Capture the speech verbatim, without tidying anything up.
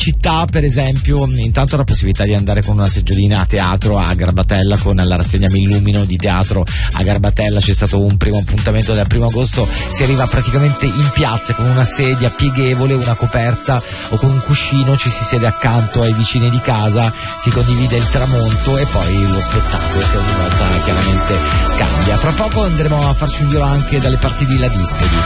città, per esempio, intanto la possibilità di andare con una seggiolina a teatro a Garbatella con la rassegna Mi Illumino di teatro a Garbatella. C'è stato un primo appuntamento dal primo agosto, si arriva praticamente in piazza con una sedia pieghevole, una coperta o con un cuscino, ci si siede accanto ai vicini di casa, si condivide il tramonto e poi lo spettacolo che ogni volta chiaramente cambia. Fra poco andremo a farci un giro anche dalle parti di Ladispoli.